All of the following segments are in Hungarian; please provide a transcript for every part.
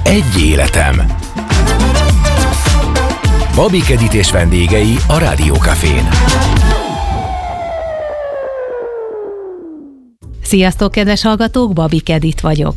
Egy életem. Babik Edit és vendégei a Rádiókafén. Sziasztok, kedves hallgatók, Babik Edit vagyok.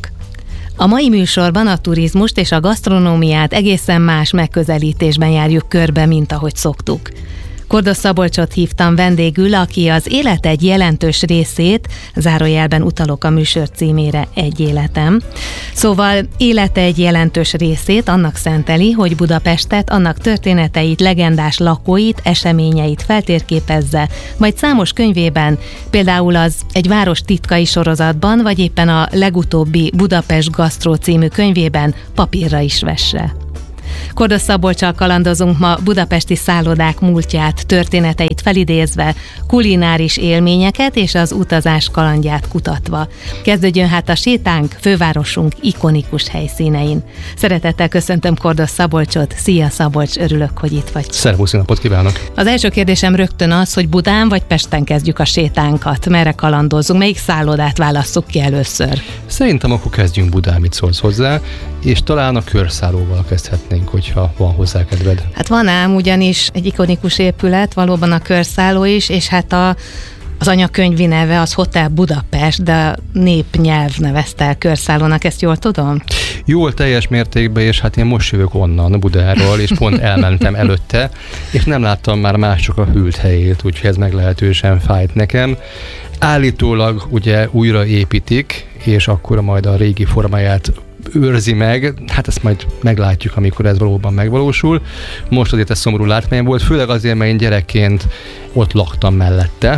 A mai műsorban a turizmust és a gasztronómiát egészen más megközelítésben járjuk körbe, mint ahogy szoktuk. Kordos Szabolcsot hívtam vendégül, aki az élet egy jelentős részét, zárójelben utalok a műsor címére, Egy életem. Szóval élet egy jelentős részét annak szenteli, hogy Budapestet, annak történeteit, legendás lakóit, eseményeit feltérképezze, majd számos könyvében, például az Egy város titkai sorozatban, vagy éppen a legutóbbi Budapest Gasztró című könyvében papírra is vesse. Kordos Szabolccsal kalandozunk ma budapesti szállodák múltját, történeteit felidézve, kulináris élményeket és az utazás kalandját kutatva. Kezdődjön hát a sétánk fővárosunk ikonikus helyszínein. Szeretettel köszöntöm Kordos Szabolcsot. Szia Szabolcs, örülök, hogy itt vagy. Szervusz, napot kívánok! Az első kérdésem rögtön az, hogy Budán vagy Pesten kezdjük a sétánkat. Merre kalandozzunk? Melyik szállodát válasszuk ki először? Szerintem akkor kezdjünk Budán, mit szólsz hozzá, és talán a körszállóval kezdhetnénk, hogyha van hozzá kedved. Hát van ám, ugyanis egy ikonikus épület, valóban a körszálló is, és hát az anyakönyvi neve az Hotel Budapest, de a népnyelv nevezte el körszállónak, ezt jól tudom? Jól, teljes mértékben, és hát én most jövök onnan, Budáról, és pont elmentem előtte, és nem láttam már mások a hűlt helyét, úgyhogy ez meglehetősen fájt nekem. Állítólag ugye újra építik, és akkor majd a régi formáját őrzi meg, hát ezt majd meglátjuk, amikor ez valóban megvalósul. Most azért ez szomorú látvány volt, főleg azért, mert én gyerekként ott laktam mellette,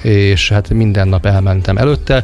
és hát minden nap elmentem előtte,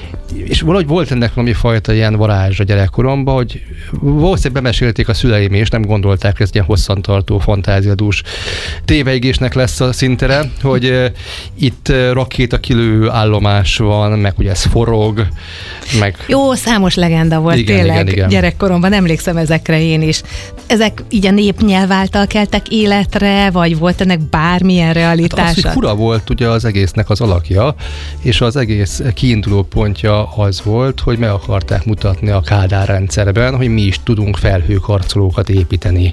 és valahogy volt ennek valami fajta ilyen varázs a gyerekkoromban, hogy valószínűleg bemesélték a szüleim, és nem gondolták, hogy ez ilyen hosszantartó, fantáziadús téveigésnek lesz a szintere, hogy itt rakétakilő állomás van, meg ugye ez forog, meg... Jó, számos legenda volt, igen, tényleg igen. Gyerekkoromban, emlékszem ezekre én is. Ezek így a népnyelv által keltek életre, vagy volt ennek bármilyen realitása? Hát az, hogy fura volt ugye az egésznek az alakja, és az egész kiinduló pontja az volt, hogy meg akarták mutatni a Kádár rendszerben, hogy mi is tudunk felhőkarcolókat építeni,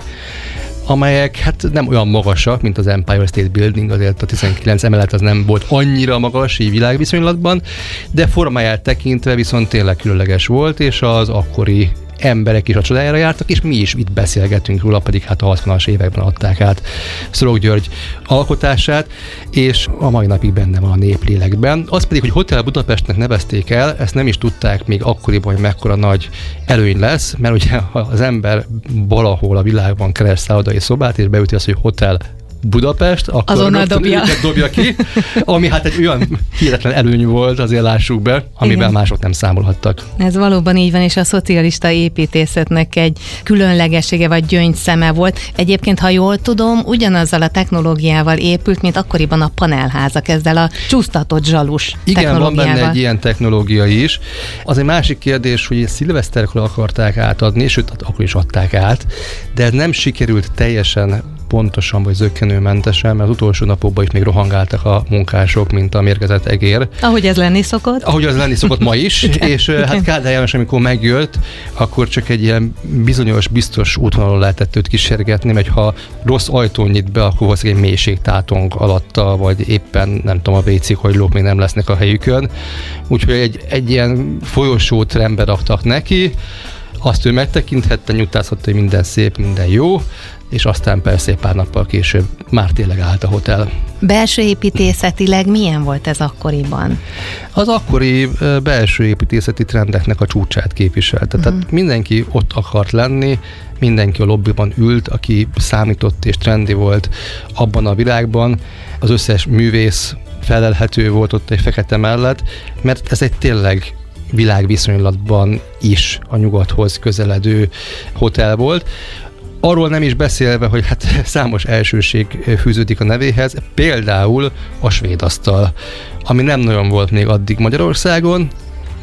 amelyek hát nem olyan magasak, mint az Empire State Building, azért a 19 emelet az nem volt annyira magas így világviszonylatban, de formáját tekintve viszont tényleg különleges volt, és az akkori emberek is a csodájára jártak, és mi is itt beszélgetünk róla, pedig hát a 60-as években adták át Szorok György alkotását, és a mai napig benne van a néplélekben. Az pedig, hogy Hotel Budapestnek nevezték el, ezt nem is tudták még akkoriban, hogy mekkora nagy előny lesz, mert ugye az ember valahol a világban keres szállodai szobát, és beüti azt, hogy Hotel Budapest, akkor azonnal dobja ki, ami hát egy olyan hihetetlen előny volt, azért lássuk be, amivel igen, mások nem számolhattak. Ez valóban így van, és a szocialista építészetnek egy különlegessége vagy gyöngyszeme volt. Egyébként, ha jól tudom, ugyanazzal a technológiával épült, mint akkoriban a panelházak, ezzel a csúsztatott zsalus technológiával. Igen, van benne egy ilyen technológia is. Az egy másik kérdés, hogy szilveszterkor akarták átadni, sőt, akkor is adták át, de ez nem sikerült teljesen pontosan vagy zökkenőmentesen, mert az utolsó napokban is még rohangáltak a munkások, mint a mérgezett egér. Ahogy ez lenni szokott. Ahogy az lenni szokott ma is, és hát Kádár János, amikor megjött, akkor csak egy ilyen bizonyos, biztos útvonalon lehetett őt kísérgetni, mert ha rossz ajtón nyit be, akkor valószínűleg egy mélységtátong alatta, vagy éppen nem tudom, a WC-hagylók még nem lesznek a helyükön. Úgyhogy egy ilyen folyosót rendbe raktak neki, azt ő megtekinthette, nyugtázhatta, hogy minden szép, minden jó, és aztán persze egy pár nappal később már tényleg állt a hotel. Belső építészetileg milyen volt ez akkoriban? Az akkori belső építészeti trendeknek a csúcsát képviselte. Tehát mindenki ott akart lenni, mindenki a lobbyban ült, aki számított és trendi volt abban a világban. Az összes művész felelhető volt ott egy fekete mellett, mert ez egy tényleg világviszonylatban is a nyugathoz közeledő hotel volt. Arról nem is beszélve, hogy hát számos elsőség fűződik a nevéhez, például a svéd asztal, ami nem nagyon volt még addig Magyarországon,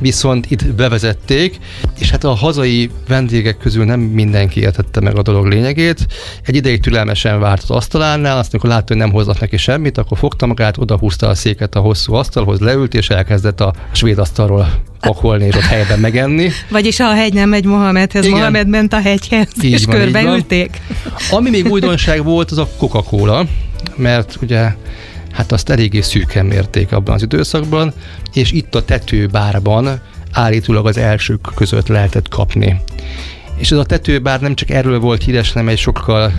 viszont itt bevezették, és hát a hazai vendégek közül nem mindenki értette meg a dolog lényegét. Egy ideig türelmesen várt az asztalánál, azt amikor látta, hogy nem hoznak neki semmit, akkor fogta magát, odahúzta a széket a hosszú asztalhoz, leült, és elkezdett a svéd asztalról pakolni, és ott helyben megenni. Vagyis ha a hegy nem megy Mohamedhez, Igen. Mohamed ment a hegyhez, Így és van, körbeülték. Ami még újdonság volt, az a Coca-Cola, mert ugye hát azt eléggé szűken mérték abban az időszakban, és itt a tetőbárban állítólag az elsők között lehetett kapni. És ez a tetőbár nem csak erről volt híres, hanem egy sokkal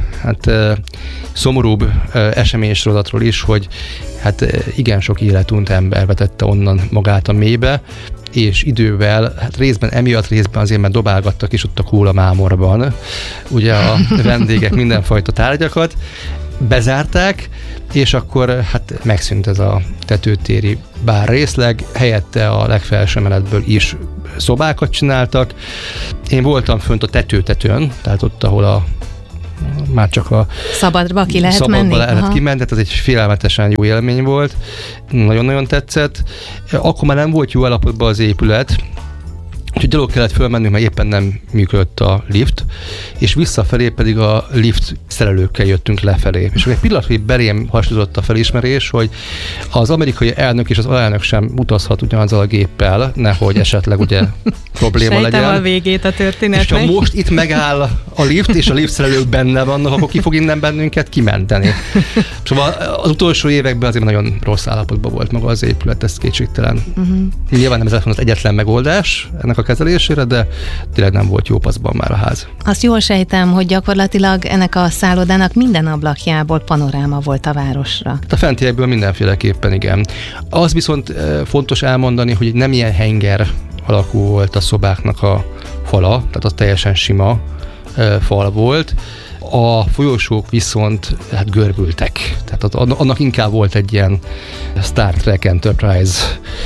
szomorúbb eseménysorozatról is, hogy hát igen sok életunt ember vetette onnan magát a mélybe, és idővel, hát részben emiatt, részben azért, mert dobálgattak is ott a kólamámorban, ugye a vendégek mindenfajta tárgyakat, bezárták, és akkor hát megszűnt ez a tetőtéri bár részleg, helyette a legfelső emeletből is szobákat csináltak. Én voltam fönt a tetőn, tehát ott, ahol már csak a Szabadba ki lehet menni? Szabadba lehet kimenni, tehát ez egy félelmetesen jó élmény volt. Nagyon-nagyon tetszett. Akkor már nem volt jó állapotban az épület, úgyhogy gyalog kellett fölmennünk, mert éppen nem működött a lift, és visszafelé pedig a lift szerelőkkel jöttünk lefelé. És egy pillanatig belém hasonlított a felismerés, hogy az amerikai elnök és az alelnök sem utazhat ugyanazzal a géppel, nehogy esetleg ugye probléma legyen. Sejtem a végét a történetnek. És ha most itt megáll a lift, és a lift szerelők benne vannak, akkor ki fog innen bennünket kimenteni. Szóval az utolsó években azért nagyon rossz állapotban volt maga az épület, ez kétségtelen. Nyilván nem ez az egyetlen megoldás ennek a kezelésére, de tényleg nem volt jó paszban már a ház. Azt jól sejtem, hogy gyakorlatilag ennek a szállodának minden ablakjából panoráma volt a városra. A fentiekből mindenféleképpen igen. Az viszont fontos elmondani, hogy nem ilyen henger alakú volt a szobáknak a fala, tehát az teljesen sima fal volt. A folyosók viszont hát görbültek. Tehát annak inkább volt egy ilyen Star Trek Enterprise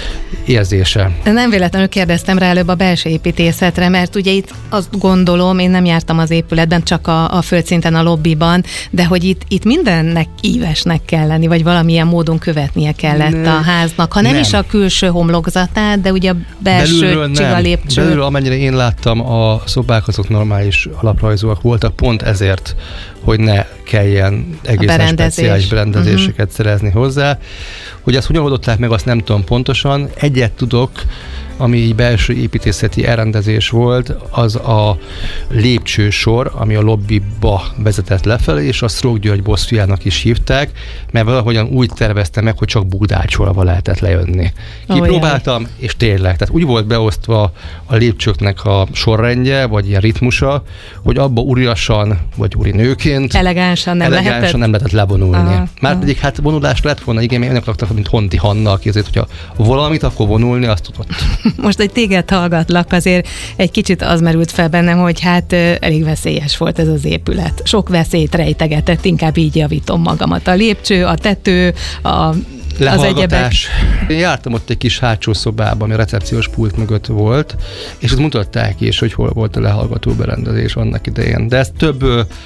érzése. Nem véletlenül kérdeztem rá előbb a belső építészetre, mert ugye itt azt gondolom, én nem jártam az épületben, csak a földszinten, a lobbiban, de hogy itt mindennek ívesnek kell lenni, vagy valamilyen módon követnie kellett a háznak. Ha nem is a külső homlokzatát, de ugye a belső csiga lépcső. Belülről, amennyire én láttam, a szobák azok normális alaprajzúak voltak, pont ezért, hogy ne kelljen egészen speciális berendezéseket szerezni hozzá. Hogy ezt hogyan oldották meg, azt nem tudom pontosan. Egyet tudok, ami így belső építészeti elrendezés volt, az a lépcsősor, ami a lobbyba vezetett lefelé, és a Sztrók György bosszújának is hívták, mert valahogyan úgy tervezte meg, hogy csak bugdácsolva lehetett lejönni. Kipróbáltam, és tényleg, tehát úgy volt beosztva a lépcsőknek a sorrendje, vagy ilyen ritmusa, hogy abba uriasan, vagy urinőként elegánsan nem lehetett levonulni. Pedig hát vonulás lett volna, igen, mert önök laktak, mint Honti Hanna, aki azért, hogyha valamit, akkor vonulni, azt tudott. Most, hogy téged hallgatlak, azért egy kicsit az merült fel bennem, hogy hát elég veszélyes volt ez az épület. Sok veszélyt rejtegetett, inkább így javítom magamat. A lépcső, a tető, az egyebek. Én jártam ott egy kis hátsó szobában, ami a recepciós pult mögött volt, és ott mutatták is, hogy hol volt a lehallgató berendezés annak idején. De ez több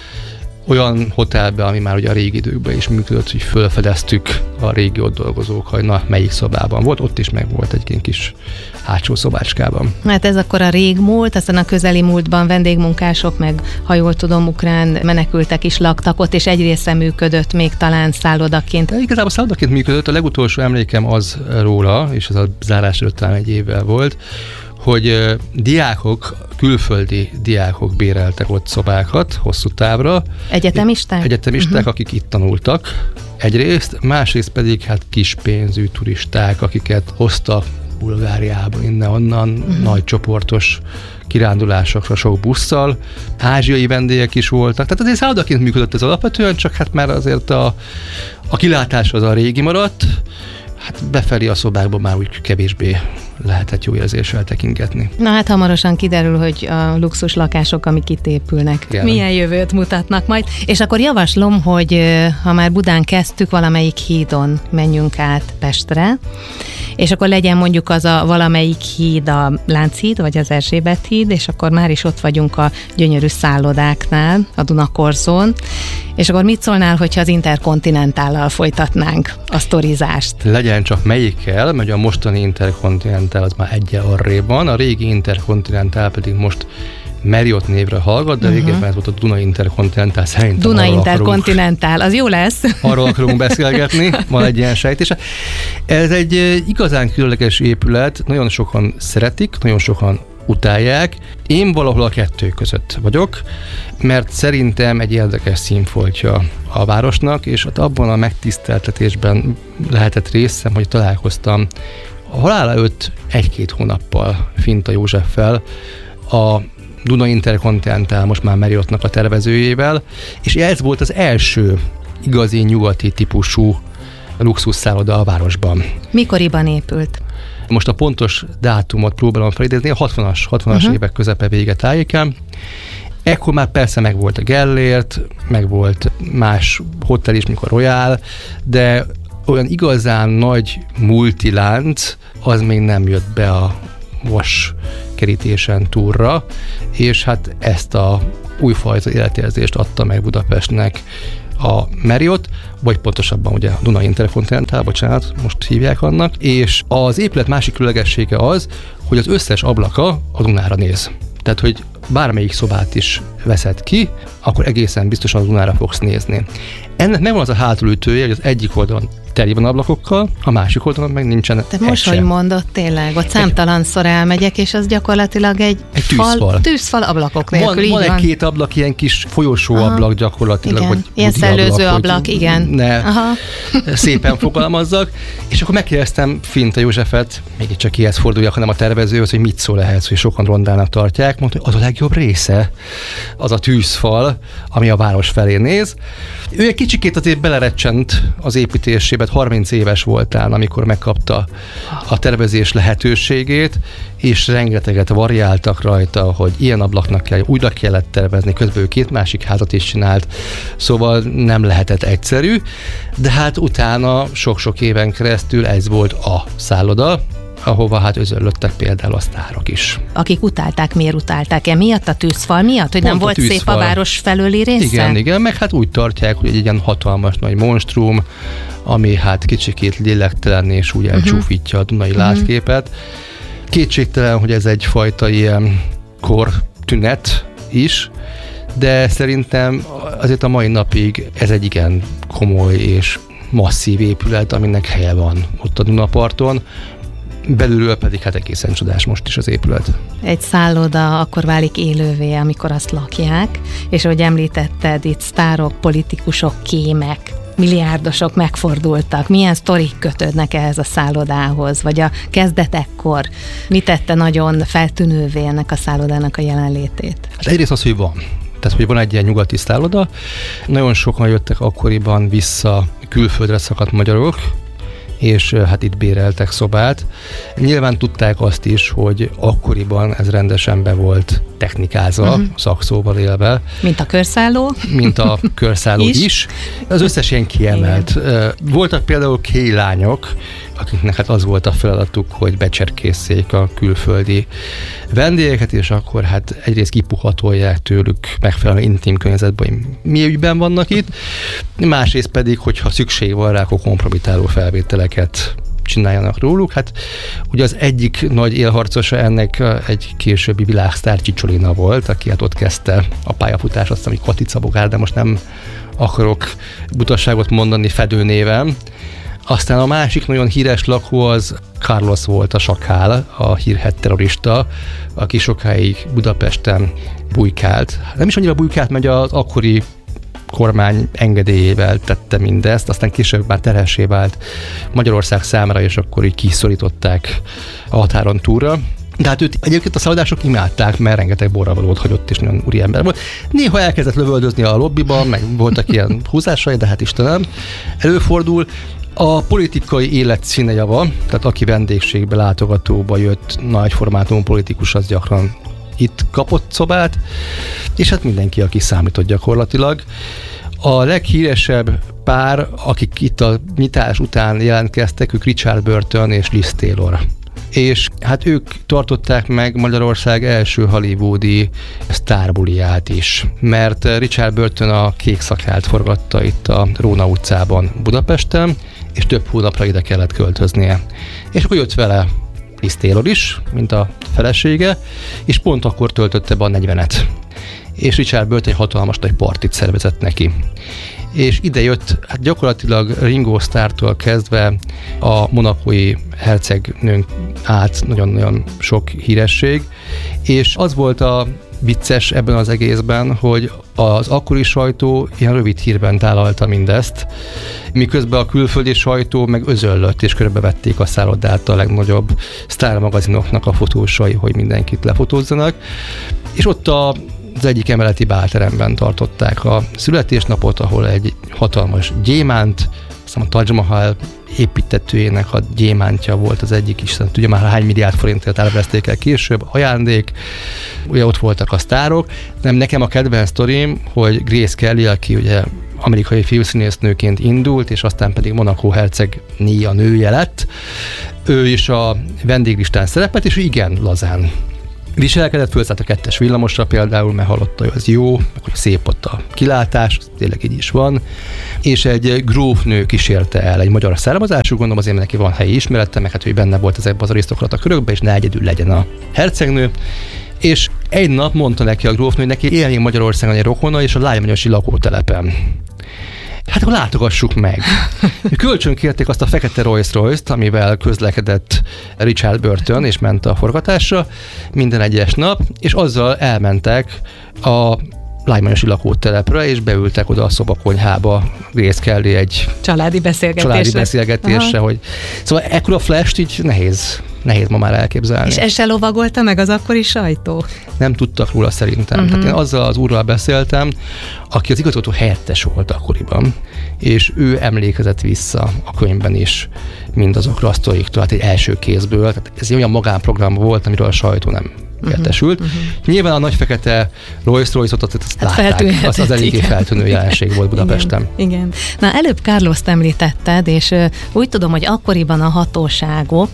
olyan hotelben, ami már ugye a régi időkben is működött, hogy felfedeztük a régi ott dolgozók, hogy na, melyik szobában volt, ott is meg volt egy kis hátsó szobácskában. Hát ez akkor a régmúlt, aztán a közeli múltban vendégmunkások, meg ha jól tudom, ukrán menekültek is laktak ott, és egy része működött még talán szállodaként. De igazából szállodaként működött, a legutolsó emlékem az róla, és ez a zárás előtt talán egy évvel volt, hogy külföldi diákok béreltek ott szobákat hosszú távra. Egyetemisták? Egyetemisták, akik itt tanultak egyrészt, másrészt pedig hát kispénzű turisták, akiket hoztak Bulgáriából, innen-onnan, nagy csoportos kirándulásokra sok busszal. Ázsiai vendégek is voltak. Tehát azért szállodaként működött ez alapvetően, csak hát már azért a kilátás az a régi maradt. Hát befelé a szobákban már úgy kevésbé lehetett jó érzéssel tekingetni. Na hát hamarosan kiderül, hogy a luxus lakások, amik itt épülnek, milyen jövőt mutatnak majd. És akkor javaslom, hogy ha már Budán kezdtük, valamelyik hídon menjünk át Pestre, és akkor legyen mondjuk az a valamelyik híd, a Lánchíd, vagy az Erzsébet híd, és akkor már is ott vagyunk a gyönyörű szállodáknál, a Dunakorzón. És akkor mit szólnál, hogyha az Interkontinentállal folytatnánk a sztorizást? Legyen csak melyikkel, mert a mostani Interkontinentál Intercontinental az már eggyel arrébb van, a régi Intercontinental pedig most Marriott névre hallgat, de régebben ez volt a Duna Intercontinental, szerintem Duna Intercontinental, az jó lesz. Arról akarunk beszélgetni, van egy ilyen sejtése. Ez egy igazán különleges épület, nagyon sokan szeretik, nagyon sokan utálják. Én valahol a kettő között vagyok, mert szerintem egy érdekes színfoltja a városnak, és abban a megtiszteltetésben lehetett részem, hogy találkoztam a halála előtt 1-2 hónappal Finta Józseffel, a Duna Intercontinental, most már Marriottnak a tervezőjével, és ez volt az első igazi nyugati típusú luxusszálloda a városban. Mikoriban épült? Most a pontos dátumot próbálom felidézni, a 60-as évek közepe vége tájékán. Ekkor már persze megvolt a Gellért, megvolt más hotel is, mikor Royal, de olyan igazán nagy multilánc, az még nem jött be a vas kerítésen túlra, és hát ezt a újfajta életérzést adta meg Budapestnek a Marriott, vagy pontosabban ugye a Duna Intercontinental, bocsánat, most hívják annak, és az épület másik különlegessége az, hogy az összes ablaka a Dunára néz. Tehát, hogy bármelyik szobát is veszed ki, akkor egészen biztosan a Dunára fogsz nézni. Ennek megvan az a hátulütője, hogy az egyik oldalon teli van ablakokkal, a másik oldalon meg nincsen. Te most, hogy mondod, tényleg, ott számtalanszor elmegyek, és az gyakorlatilag egy tűzfal ablakok nélkül. Van egy-két ablak, ilyen kis folyosó ablak gyakorlatilag. Igen. Vagy ilyen szellőző ablak, igen. Ne szépen fogalmazzak. És akkor megkérdeztem Finta Józsefet, mégiscsak kihez forduljak, hanem a tervezőhöz, hogy mit szól ehhez, hogy sokan rondának tartják. Mondta, hogy az a legjobb része, az a tűzfal, ami a város felé néz. Ő egy kicsikét azért belerecsent az építésébe, 30 éves voltál, amikor megkapta a tervezés lehetőségét, és rengeteget variáltak rajta, hogy ilyen ablaknak kell, újra kellett tervezni, közben ő 2 másik házat is csinált, szóval nem lehetett egyszerű, de hát utána sok-sok éven keresztül ez volt a szálloda, ahova hát özönlöttek például a sztárok is. Akik utálták, miért utálták? Emiatt a tűzfal miatt, hogy pont nem volt szép a város felőli része? Igen, meg hát úgy tartják, hogy egy ilyen hatalmas nagy monstrum, ami hát kicsikét lélektelen és úgy elcsúfítja a dunai látképet. Kétségtelen, hogy ez egyfajta ilyen kortünet is, de szerintem azért a mai napig ez egy igen komoly és masszív épület, aminek helye van ott a Dunaparton. Belülről pedig hát egészen csodás most is az épület. Egy szálloda akkor válik élővé, amikor azt lakják, és ahogy említetted, itt sztárok, politikusok, kémek, milliárdosok megfordultak. Milyen sztorik kötődnek ehhez a szállodához, vagy a kezdetekkor? Mi tette nagyon feltűnővé ennek a szállodának a jelenlétét? Hát egyrészt az, hogy van. Tehát, hogy van egy ilyen nyugati szálloda. Nagyon sokan jöttek akkoriban vissza külföldre szakadt magyarok, és hát itt béreltek szobát. Nyilván tudták azt is, hogy akkoriban ez rendesen be volt technikázva, szakszóval élve. Mint a körszálló? Mint a körszálló is. Az összes ilyen kiemelt. Voltak például lányok, akiknek hát az volt a feladatuk, hogy becserkészszék a külföldi vendégeket, és akkor hát egyrészt kipuhatolják tőlük megfelelő intim környezetben, hogy mi ügyben vannak itt, másrészt pedig, hogyha szükség van rá, akkor kompromitáló felvételeket csináljanak róluk. Hát ugye az egyik nagy élharcosa ennek egy későbbi világsztár Csicsolina volt, aki hát ott kezdte a pályafutás, azt hiszem, hogy Katica Bogár, de most nem akarok butasságot mondani fedőnéven. Aztán a másik nagyon híres lakó az Carlos volt, a sakál, a hírhedt terrorista, aki sokáig Budapesten bujkált. Nem is annyira bujkált, mert az akkori kormány engedélyével tette mindezt, aztán később már terhessé vált Magyarország számára, és akkor így kiszorították a határon túlra. De hát őt egyébként a szállodások imádták, mert rengeteg borravalót hagyott, és nagyon úriember volt. Néha elkezdett lövöldözni a lobbiban, meg voltak ilyen húzásai, de hát Istenem, előfordul. A politikai élet színejava, tehát aki vendégségbe, látogatóba jött, nagy formátumú politikus, az gyakran itt kapott szobát, és hát mindenki, aki számított gyakorlatilag. A leghíresebb pár, akik itt a nyitás után jelentkeztek, ők Richard Burton és Liz Taylor. És hát ők tartották meg Magyarország első hollywoodi sztárbuliát is, mert Richard Burton a Kék szakált forgatta itt a Róna utcában Budapesten, és több hónapra ide kellett költöznie. És akkor jött vele Liz Taylor is, mint a felesége, és pont akkor töltötte be a 40-et. És Richard Burton egy hatalmas nagy partit szervezett neki. És ide jött hát gyakorlatilag Ringo Starrtól kezdve a monacói hercegnőn át nagyon-nagyon sok híresség, és az volt a vicces ebben az egészben, hogy az akkori sajtó ilyen rövid hírben tálalta mindezt, miközben a külföldi sajtó meg özöllött, és körbevették a szállodát a legnagyobb sztármagazinoknak a fotósai, hogy mindenkit lefotózzanak. És ott az egyik emeleti bálteremben tartották a születésnapot, ahol egy hatalmas gyémánt, aztán a Taj Mahal építetőjének a gyémántja volt az egyik is, tudja már hány milliárd forintért elveszték el később, ajándék, ugye ott voltak a sztárok. Nekem a kedvenc sztorim, hogy Grace Kelly, aki ugye amerikai filmszínésznőként indult, és aztán pedig Monaco hercegné a nője lett, ő is a vendéglistán szerepelt, és igen, lazán viselkedett, fölszállt a 2-es villamosra például, mert hallotta, hogy az jó, meg hogy szép ott a kilátás, tényleg így is van, és egy grófnő kísérte el, egy magyar származású, gondolom azért neki van helyi ismerete, meg hát, hogy benne volt ezekben az arisztokrata körökben, és ne egyedül legyen a hercegnő, és egy nap mondta neki a grófnő, hogy neki élni Magyarországon egy rokona, és a Lágymányosi lakótelepen. Hát akkor látogassuk meg. Kölcsön kérték azt a fekete Rolls-Royce-t, amivel közlekedett Richard Burton, és ment a forgatásra minden egyes nap, és azzal elmentek a Lágymányosi lakótelepre, és beültek oda a szobakonyhába, Grace Kelly egy családi beszélgetésre, hogy... Szóval ekkora flash-t így nehéz ma már elképzelni. És ez se lovagolta meg az akkori sajtó? Nem tudtak róla szerintem. Tehát én azzal az úrral beszéltem, aki az igazgató helyettes volt akkoriban, és ő emlékezett vissza a könyvben is mindazokra a sztoriktól, hát egy első kézből. Tehát ez egy olyan magánprogram volt, amiről a sajtó nem értesült. Nyilván a nagy fekete Rolls-Royce-ot azt látták, az eléggé feltűnő jelenség volt Budapesten. Igen. Na, előbb Carlost említetted, és úgy tudom, hogy akkoriban a hatóságok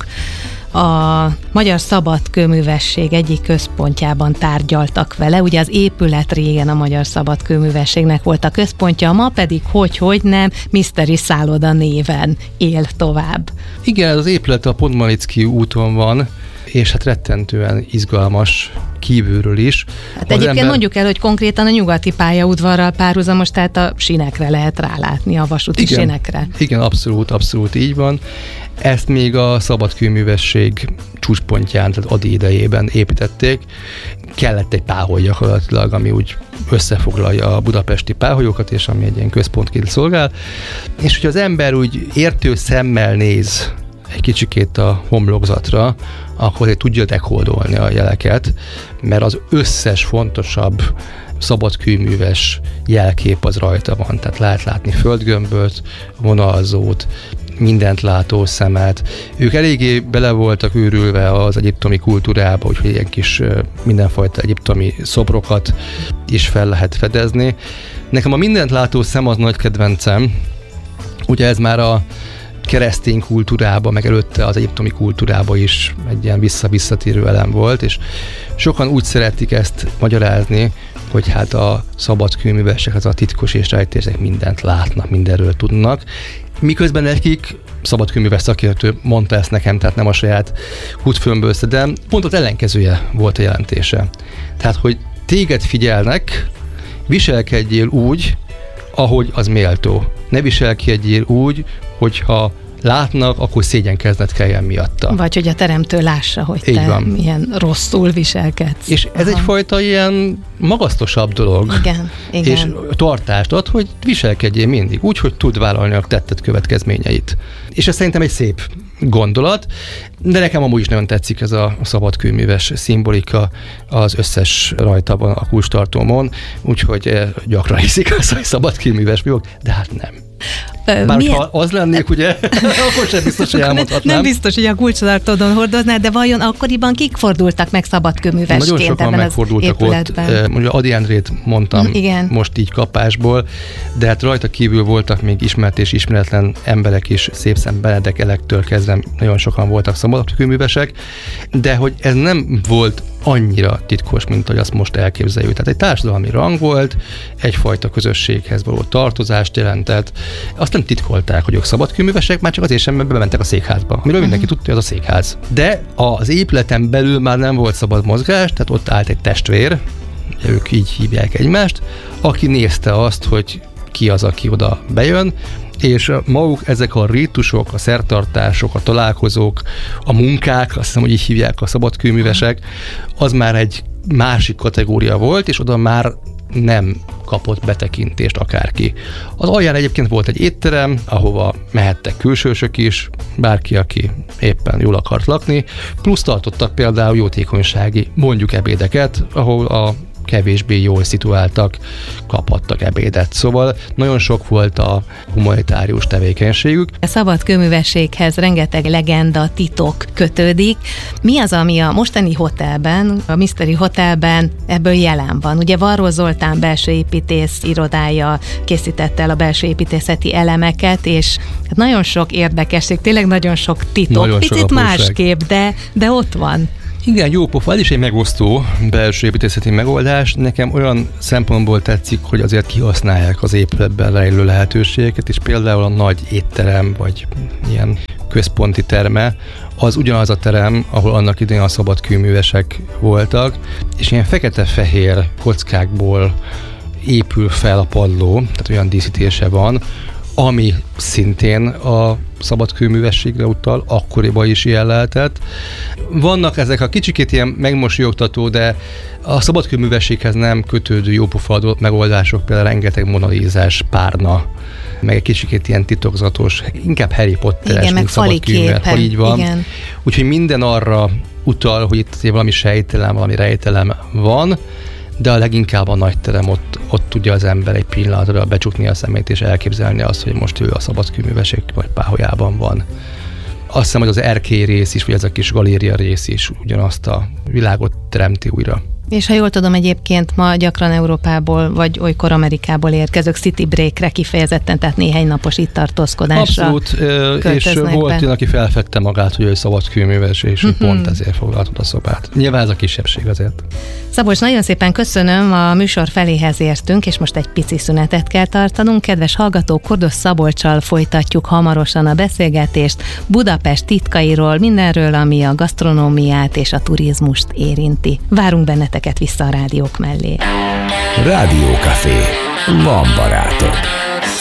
a Magyar Szabadkőművesség egyik központjában tárgyaltak vele. Ugye az épület régen a Magyar Szabadkőművességnek volt a központja, ma pedig hogy nem Mystery szálloda néven él tovább. Igen, ez az épület a Podmanicki úton van, és hát rettentően izgalmas kívülről is. Hát egyébként mondjuk el, hogy konkrétan a nyugati pályaudvarral párhuzamos, tehát a sinekre lehet rálátni, a vasúti sinekre. Igen, abszolút így van. Ezt még a Szabadkőművesség csúcspontján, tehát Ady idejében építették. Kellett egy páholy gyakorlatilag, ami úgy összefoglalja a budapesti páholyokat, és ami egy ilyen központként szolgál. És hogyha az ember úgy értő szemmel néz egy kicsikét a homlokzatra, akkor tudja dekódolni a jeleket, mert az összes fontosabb szabadkőműves jelkép az rajta van. Tehát lehet látni földgömböt, vonalzót, mindent látó szemet. Ők eléggé bele voltak őrülve az egyiptomi kultúrába, úgyhogy ilyen kis mindenfajta egyiptomi szobrokat is fel lehet fedezni. Nekem a mindent látó szem az nagy kedvencem. Ugye ez már a keresztény kultúrába, meg előtte az egyiptomi kultúrába is egy ilyen visszatérő elem volt, és sokan úgy szeretik ezt magyarázni, hogy hát a szabadkőművesek, az a titkos és rejtélyesek mindent látnak, mindenről tudnak, miközben nekik szabadkőműves szakértő mondta ezt nekem, tehát nem a saját hútfőmből szedem, pont az ellenkezője volt a jelentése. Tehát, hogy téged figyelnek, viselkedjél úgy, ahogy az méltó. Ne viselkedjél úgy, hogyha látnak, akkor szégyenkezned kelljen miatta. Vagy hogy a teremtő lássa, hogy te milyen rosszul viselkedsz. És ez egyfajta ilyen magasztosabb dolog. Igen. És tartást ad, hogy viselkedjél mindig úgy, hogy tud vállalni a tetted következményeit. És ez szerintem egy szép gondolat, de nekem amúgy is nagyon tetszik ez a szabadkőműves szimbolika az összes rajta van a kulcstartómon, úgyhogy gyakran hiszik azt, hogy szabadkőműves vagyok, de hát nem. Bár ha az lennék, ugye, akkor sem biztos, hogy elmondhatnám. Nem biztos, hogy a kulcstartódon hordoznád, de vajon akkoriban kik fordultak meg szabadkőművesként? Nagyon sokan megfordultak ott. Mondjuk Ady Endrét mondtam most így kapásból, de hát rajta kívül voltak még ismert és ismeretlen emberek is, Szépszent Benedek Elektől kezdve nagyon sokan voltak szabadkőművesek, de hogy ez nem volt annyira titkos, mint ahogy azt most elképzeljük. Tehát egy társadalmi rang volt, egyfajta közösséghez való tartozást jelentett. Azt nem titkolták, hogy ők szabadkőművesek, már csak azért sem, mert bementek a székházba. Amiről mindenki tudta, hogy az a székház. De az épületen belül már nem volt szabad mozgás, tehát ott állt egy testvér, ők így hívják egymást, aki nézte azt, hogy ki az, aki oda bejön, és maguk ezek a rítusok, a szertartások, a találkozók, a munkák, azt hiszem, hogy így hívják a szabadkőművesek, az már egy másik kategória volt, és oda már nem kapott betekintést akárki. Az alján egyébként volt egy étterem, ahova mehettek külsősök is, bárki, aki éppen jól akart lakni, plusz tartottak például jótékonysági, mondjuk ebédeket, ahol a kevésbé jól szituáltak, kaphattak ebédet. Szóval nagyon sok volt a humanitárius tevékenységük. A szabadkőművességhez rengeteg legenda, titok kötődik. Mi az, ami a mostani hotelben, a Mystery Hotelben ebből jelen van? Ugye Varró Zoltán belső építész irodája készítette el a belső építészeti elemeket, és nagyon sok érdekesség, tényleg nagyon sok titok. Nagyon picit másképp, de ott van. Igen, jó pofa, ez is egy megosztó belső építészeti megoldás. Nekem olyan szempontból tetszik, hogy azért kihasználják az épületben rejlő lehetőségeket, és például a nagy étterem, vagy ilyen központi terme, az ugyanaz a terem, ahol annak idején a szabadkőművesek voltak, és ilyen fekete-fehér kockákból épül fel a padló, tehát olyan díszítése van, ami szintén a szabadkőművességre utal, akkoriban is ilyen lehetett. Vannak ezek a kicsikét ilyen megmosolyogtató, de a szabadkőművességhez nem kötődő jópofa megoldások, például rengeteg monalízás párna, meg egy kicsikét ilyen titokzatos, inkább Harry Potter-es, mint szabadkőműves, hogy így van. Igen. Úgyhogy minden arra utal, hogy itt valami sejtelem, valami rejtelem van, de a leginkább a nagy terem, ott tudja az ember egy pillanatra becsukni a szemét és elképzelni azt, hogy most ő a szabadkőműveség vagy páholyában van. Azt hiszem, hogy az erkély rész is, vagy ez a kis galéria rész is ugyanazt a világot teremti újra. És ha jól tudom, egyébként ma gyakran Európából, vagy olykor Amerikából érkezők city breakre kifejezetten, tehát néhány napos itt tartózkodásra. Abszolút, és volt olyan, aki felfedte magát, hogy ő szabadkőműves, és pont ezért foglaltott a szobát. Nyilván ez a kisebbség azért. Szabolcs, nagyon szépen köszönöm, a műsor feléhez értünk, és most egy pici szünetet kell tartanunk. Kedves hallgatók, Kordos Szabolccsal folytatjuk hamarosan a beszélgetést Budapest titkairól, mindenről, ami a gasztronómiát és a turizmust érinti. Várunk benneteket vissza a rádiók mellé. Rádiókafé. Van barátod.